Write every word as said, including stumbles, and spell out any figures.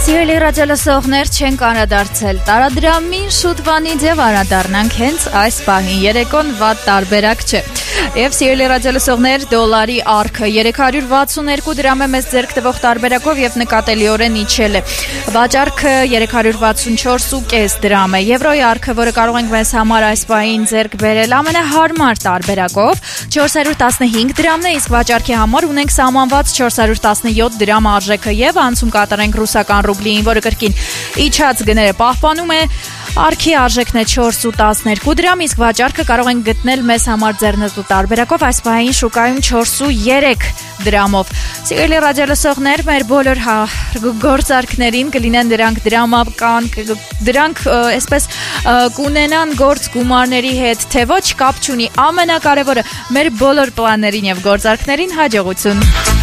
Սիրելի ռադիոլսողներ, չենք անդրադարձել տարադրամին, շուտ վանից եւ անդրադառնանք հենց այս պահին։ Երեկոն վատ տարբերակ չէ։ Եվ սիրելի ռադիոլսողներ, դոլարի արքը երեք հարյուր վաթսուն երկու դրամ է մեզ ձեռք տվող տարբերակով եւ նկատելիորեն իջել է։ Վաճառքը երեք հարյուր վաթսուն չորս ու կես դրամ է։ Եվրոյի արքը, որը կարող ենք մեզ համար այս պահին ձեռք բերել ամենահարմար տարբերակով, չորս հարյուր տասնհինգ դրամն է, իսկ վաճառքի համար ունենք սահմանված չորս հարյուր տասնյոթ դրամ արժեքը եւ անցում կատարենք ռուսական ռուբլիին, որը կրկին իջած գները պահպանում է։ Արքի արժեքն է չորս ու տասներկու դրամ, իսկ վաճառքը կարող ենք գտնել մեզ համար ձեռնտու տարբերակով այս պահին շուկայում չորս ու երեք դրամով։ Սիրելի ռադիոլսողներ, մեր բոլոր գործարքներին կլինեն դրանք դրամական, դրանք այսպես կունենան գործ գումարների հետ, թե ոչ կապ չունի, ամենակարևորը մեր բոլոր պլաններին եւ գործարքներին հաջողություն։